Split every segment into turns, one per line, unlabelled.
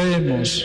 Oremos.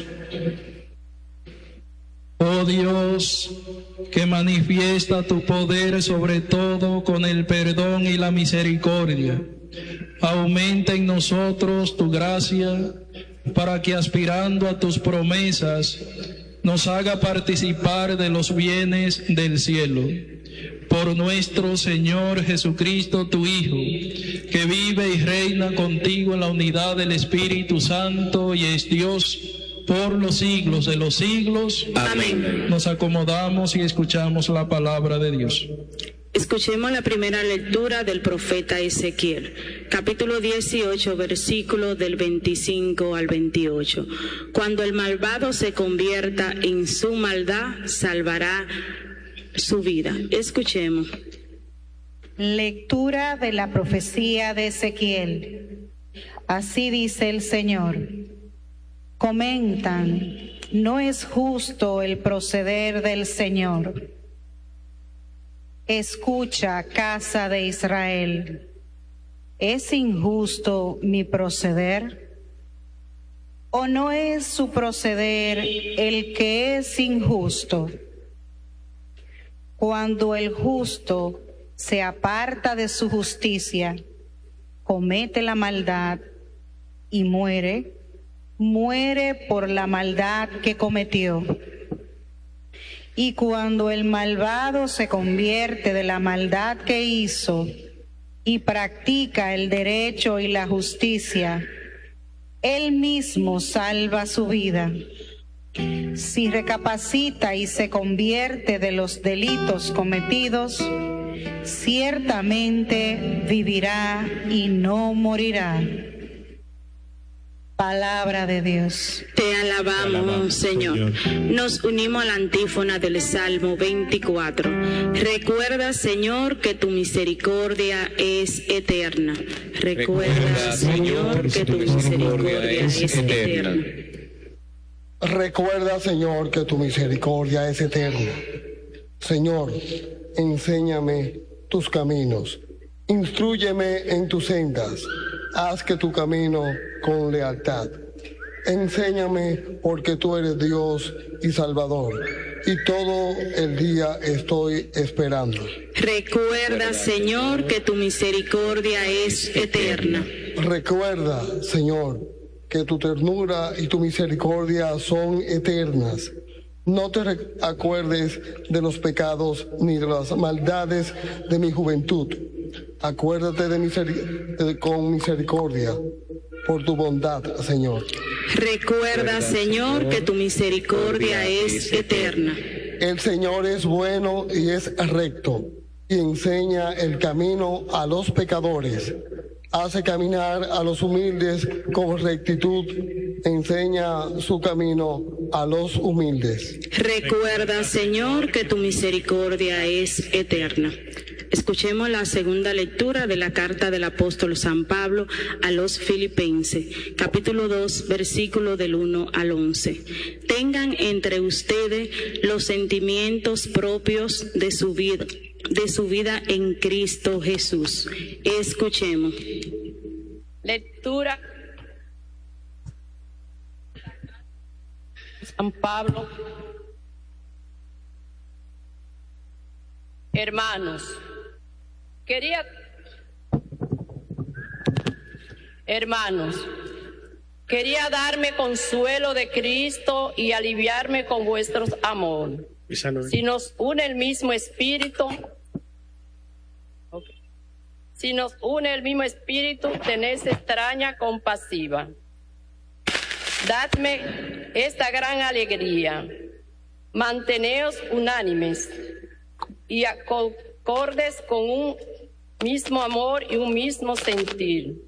Oh Dios, que manifiesta tu poder sobre todo con el perdón y la misericordia, aumenta en nosotros tu gracia para que, aspirando a tus promesas, nos haga participar de los bienes del cielo. Por nuestro Señor Jesucristo, tu Hijo, que vive y reina contigo en la unidad del Espíritu Santo y es Dios por los siglos de los siglos.
Amén.
Nos acomodamos y escuchamos la palabra de Dios.
Escuchemos la primera lectura del profeta Ezequiel, capítulo 18, versículo del 25 al 28. Cuando el malvado se convierta en su maldad, salvará su vida. Escuchemos.
Lectura de la profecía de Ezequiel. Así dice el Señor. Comentan, no es justo el proceder del Señor. Escucha, casa de Israel, ¿es injusto mi proceder? ¿O no es su proceder el que es injusto? Cuando el justo se aparta de su justicia, comete la maldad y muere por la maldad que cometió. Y cuando el malvado se convierte de la maldad que hizo y practica el derecho y la justicia, él mismo salva su vida. Si recapacita y se convierte de los delitos cometidos, ciertamente vivirá y no morirá. Palabra de Dios.
Te alabamos, Señor. Nos unimos a la antífona del Salmo 24. Recuerda, Señor, que tu misericordia es eterna. Recuerda, Señor, que tu misericordia es eterna.
Recuerda, Señor, que tu misericordia es eterna. Señor, enséñame tus caminos. Instrúyeme en tus sendas. Haz que tu camino con lealtad. Enséñame, porque tú eres Dios y Salvador, y todo el día estoy esperando.
Recuerda, Señor, que tu misericordia es eterna.
Recuerda, Señor, que tu ternura y tu misericordia son eternas. No te acuerdes de los pecados ni de las maldades de mi juventud. Acuérdate con misericordia por tu bondad, Señor.
Recuerda, Señor, que tu misericordia es eterna.
El Señor es bueno y es recto, y enseña el camino a los pecadores. Hace caminar a los humildes con rectitud, enseña su camino a los humildes.
Recuerda, Señor, que tu misericordia es eterna. Escuchemos la segunda lectura de la carta del apóstol San Pablo a los Filipenses, capítulo 2, versículo del 1 al 11. Tengan entre ustedes los sentimientos propios de su vida en Cristo Jesús. Escuchemos.
Lectura. San Pablo. Hermanos, quería darme consuelo de Cristo y aliviarme con vuestro amor. Si nos une el mismo espíritu, tenéis extraña compasiva. Dadme esta gran alegría. Manteneos unánimes y acordes con un mismo amor y un mismo sentir.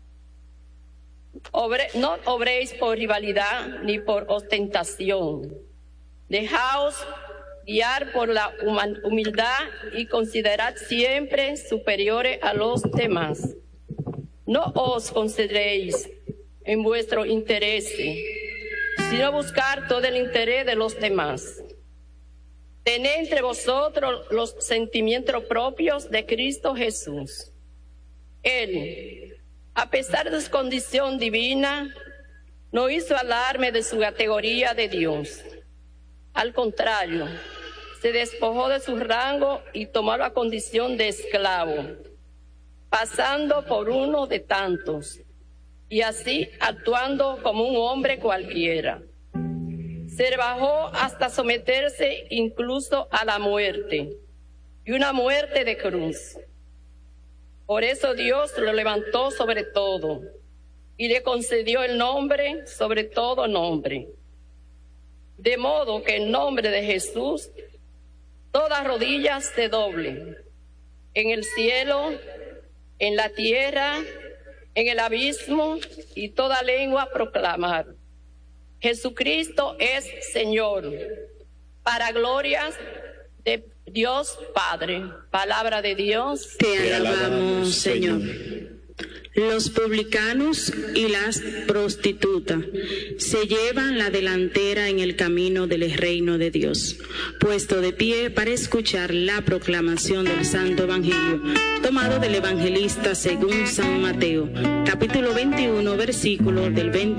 No obréis por rivalidad ni por ostentación. Dejaos guiar por la humildad y considerad siempre superiores a los demás. No os consideréis en vuestro interés, sino buscar todo el interés de los demás. Tened entre vosotros los sentimientos propios de Cristo Jesús. Él, a pesar de su condición divina, No hizo alarde de su categoría de Dios. Al contrario, se despojó de su rango y tomó la condición de esclavo, pasando por uno de tantos, y así actuando como un hombre cualquiera. Se rebajó hasta someterse incluso a la muerte, y una muerte de cruz. Por eso Dios lo levantó sobre todo, y le concedió el nombre sobre todo nombre. De modo que en nombre de Jesús, todas rodillas se doblen, en el cielo, en la tierra, en el abismo, y toda lengua proclamar: Jesucristo es Señor, para gloria de Dios Padre. Palabra de Dios.
Te alabamos, Señor. Los publicanos y las prostitutas se llevan la delantera en el camino del reino de Dios. Puesto de pie para escuchar la proclamación del Santo Evangelio, tomado del Evangelista según San Mateo, capítulo 21, versículo del 20